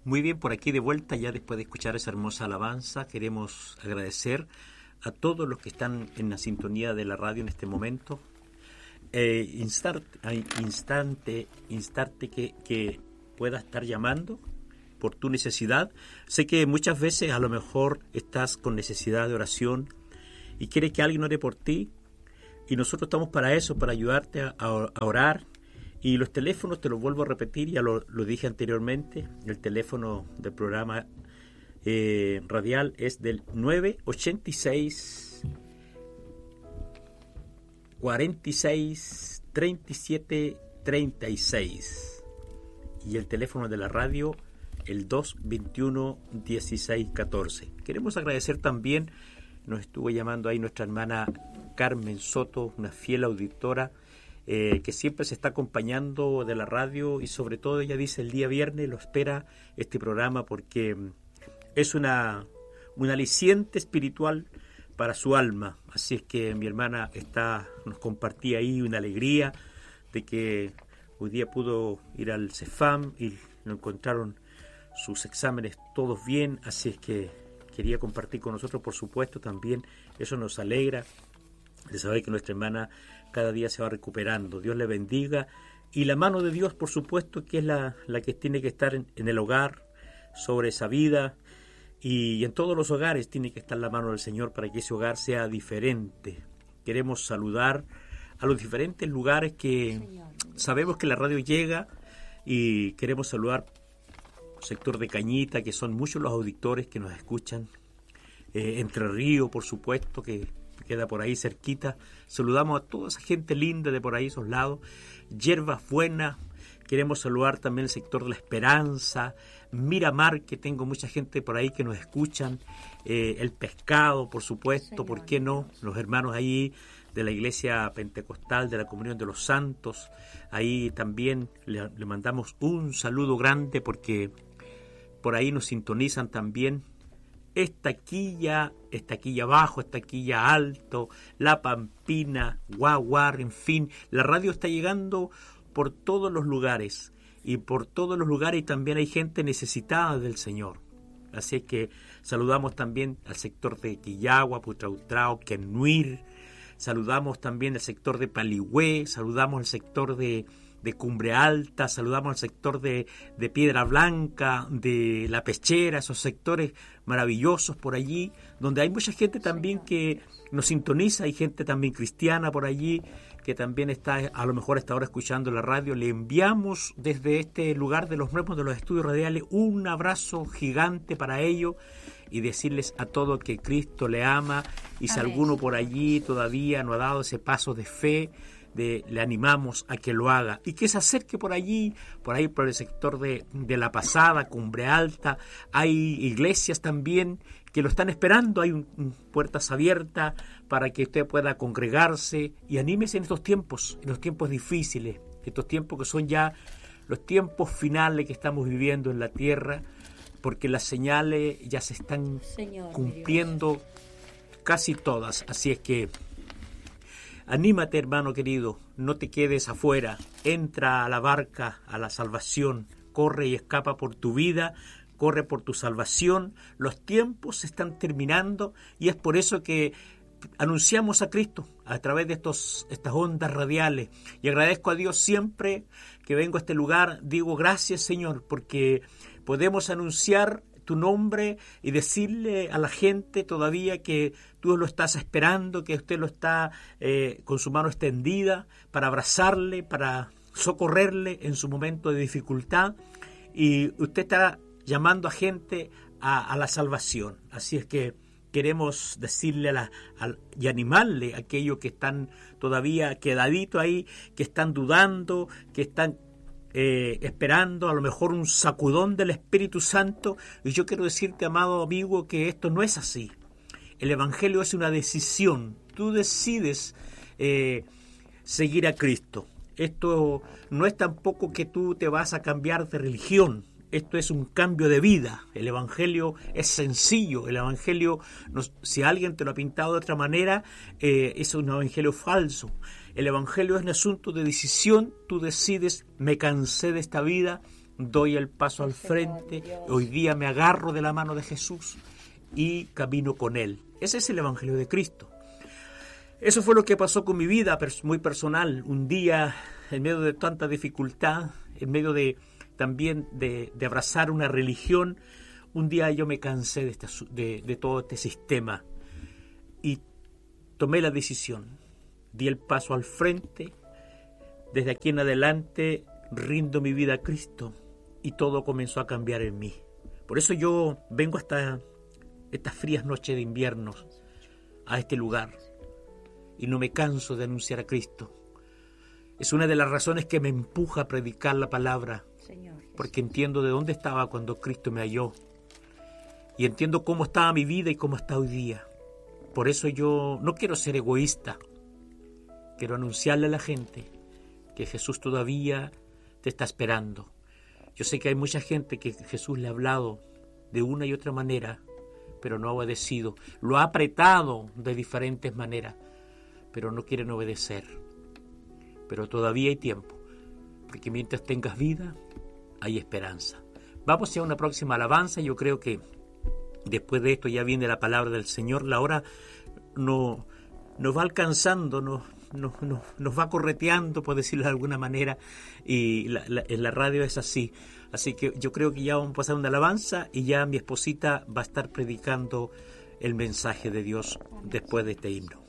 Muy bien, por aquí de vuelta ya después de escuchar esa hermosa alabanza. Queremos agradecer a todos los que están en la sintonía de la radio en este momento. Instante que pueda estar llamando por tu necesidad. Sé que muchas veces a lo mejor estás con necesidad de oración y quieres que alguien ore por ti, y nosotros estamos para eso, para ayudarte a orar. Y los teléfonos, te los vuelvo a repetir, ya lo dije anteriormente, el teléfono del programa radial es del 986 46 37 36, y el teléfono de la radio el 221 16 14. Queremos agradecer también, nos estuvo llamando ahí nuestra hermana Carmen Soto, una fiel auditora, que siempre se está acompañando de la radio, y sobre todo ella dice el día viernes lo espera este programa porque es un aliciente espiritual para su alma. Así es que mi hermana nos compartía ahí una alegría de que hoy día pudo ir al Cefam y lo encontraron sus exámenes todos bien, así es que quería compartir con nosotros, por supuesto, también eso nos alegra de saber que nuestra hermana cada día se va recuperando. Dios le bendiga, y la mano de Dios, por supuesto, que es la que tiene que estar en el hogar, sobre esa vida, y en todos los hogares tiene que estar la mano del Señor para que ese hogar sea diferente. Queremos saludar a los diferentes lugares que sabemos que la radio llega, y queremos saludar al sector de Cañita, que son muchos los auditores que nos escuchan, Entre Ríos, por supuesto, que queda por ahí cerquita. Saludamos a toda esa gente linda de por ahí, esos lados. Hierbas Buenas, queremos saludar también el sector de La Esperanza, Miramar, que tengo mucha gente por ahí que nos escuchan, El Pescado, por supuesto, Señor. ¿Por qué no? Los hermanos ahí de la Iglesia Pentecostal de la Comunión de los Santos, ahí también le mandamos un saludo grande, porque por ahí nos sintonizan también. Estaquilla Bajo, Estaquilla Alto, La Pampina, Guaguar, en fin, la radio está llegando por todos los lugares, y por todos los lugares también hay gente necesitada del Señor. Así que saludamos también al sector de Quillagua, Putrautrao, Quenuir, saludamos también al sector de Paligüé, saludamos al sector de Cumbre Alta, saludamos al sector de Piedra Blanca, de La Pechera, esos sectores maravillosos por allí, donde hay mucha gente también que nos sintoniza, hay gente también cristiana por allí, que también está a lo mejor hasta ahora escuchando la radio. Le enviamos desde este lugar de los nuevos de los estudios radiales un abrazo gigante para ellos, y decirles a todos que Cristo le ama, y si alguno por allí todavía no ha dado ese paso de fe, le animamos a que lo haga, y que se acerque por allí, por el sector de La Pasada, Cumbre Alta. Hay iglesias también que lo están esperando, hay puertas abiertas para que usted pueda congregarse, y anímese en estos tiempos difíciles, estos tiempos que son ya los tiempos finales que estamos viviendo en la tierra, porque las señales ya se están cumpliendo casi todas. Así es que anímate, hermano querido, no te quedes afuera, entra a la barca, a la salvación, corre y escapa por tu vida, corre por tu salvación. Los tiempos se están terminando, y es por eso que anunciamos a Cristo a través de estas ondas radiales, y agradezco a Dios siempre que vengo a este lugar. Digo gracias, Señor, porque podemos anunciar tu nombre y decirle a la gente todavía que tú lo estás esperando, que usted lo está con su mano extendida para abrazarle, para socorrerle en su momento de dificultad, y usted está llamando a gente a la salvación. Así es que queremos decirle y animarle a aquellos que están todavía quedaditos ahí, que están dudando, que están esperando a lo mejor un sacudón del Espíritu Santo. Y yo quiero decirte, amado amigo, que esto no es así. El Evangelio es una decisión. Tú decides seguir a Cristo. Esto no es tampoco que tú te vas a cambiar de religión. Esto es un cambio de vida. El Evangelio es sencillo. El Evangelio, si alguien te lo ha pintado de otra manera, es un Evangelio falso. El Evangelio es un asunto de decisión. Tú decides: me cansé de esta vida, doy el paso al frente, hoy día me agarro de la mano de Jesús y camino con Él. Ese es el Evangelio de Cristo. Eso fue lo que pasó con mi vida muy personal. Un día, en medio de tanta dificultad, en medio también de abrazar una religión, un día yo me cansé de todo este sistema y tomé la decisión. Di el paso al frente. Desde aquí en adelante rindo mi vida a Cristo y todo comenzó a cambiar en mí. Por eso yo vengo hasta estas frías noches de invierno a este lugar y no me canso de anunciar a Cristo. Es una de las razones que me empuja a predicar la palabra, porque entiendo de dónde estaba cuando Cristo me halló y entiendo cómo estaba mi vida y cómo está hoy día. Por eso yo no quiero ser egoísta, quiero anunciarle a la gente que Jesús todavía te está esperando. Yo sé que hay mucha gente que Jesús le ha hablado de una y otra manera, pero no ha obedecido. Lo ha apretado de diferentes maneras, pero no quieren obedecer. Pero todavía hay tiempo, porque mientras tengas vida, hay esperanza. Vamos a una próxima alabanza. Yo creo que después de esto ya viene la palabra del Señor. La hora nos va alcanzando, nos va correteando, por decirlo de alguna manera, y en la radio es así. Así que yo creo que ya vamos a pasar una alabanza y ya mi esposita va a estar predicando el mensaje de Dios después de este himno.